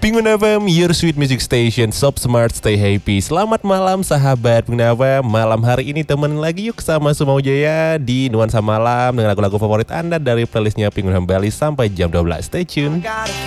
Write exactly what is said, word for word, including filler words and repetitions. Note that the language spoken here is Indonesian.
Penguin F M, your sweet music station. Sob smart, stay happy. Selamat malam sahabat Penguin F M. Malam hari ini temenin lagi yuk sama Sumau Jaya di Nuansa Malam dengan lagu-lagu favorit Anda dari playlistnya Penguin F M Bali sampai jam dua belas. Stay tune.